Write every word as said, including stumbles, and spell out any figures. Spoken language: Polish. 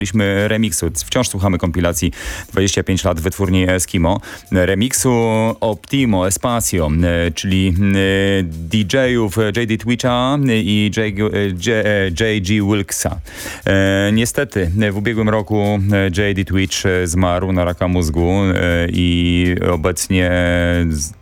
Mieliśmy remiksu. Wciąż słuchamy kompilacji dwadzieścia pięć lat wytwórni Eskimo. Remiksu Optimo Espacio, czyli D J-ów J D Twitcha i J G Wilkesa. Niestety w ubiegłym roku J D Twitch zmarł na raka mózgu i obecnie